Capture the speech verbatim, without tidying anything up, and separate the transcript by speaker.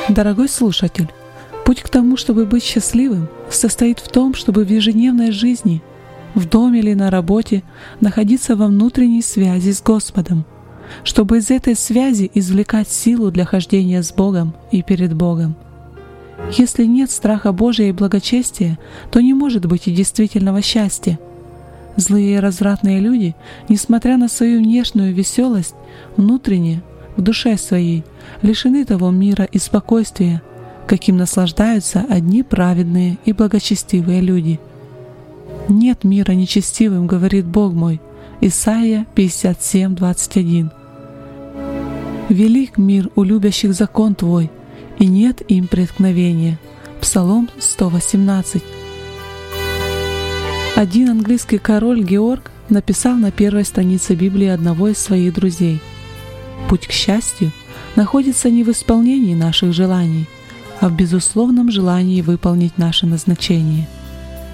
Speaker 1: Дорогой слушатель, путь к тому, чтобы быть счастливым, состоит в том, чтобы в ежедневной жизни, в доме или на работе, находиться во внутренней связи с Господом, чтобы из этой связи извлекать силу для хождения с Богом и перед Богом. Если нет страха Божия и благочестия, то не может быть и действительного счастья. Злые и развратные люди, несмотря на свою внешнюю веселость, внутренне, в душе своей, лишены того мира и спокойствия, каким наслаждаются одни праведные и благочестивые люди. «Нет мира нечестивым, говорит Бог мой». Исайя пятьдесят семь, двадцать один. «Велик мир у любящих закон Твой, и нет им преткновения». Псалом сто восемнадцать. Один английский король Георг написал на первой странице Библии одного из своих друзей: «Путь к счастью находится не в исполнении наших желаний, а в безусловном желании выполнить наше назначение».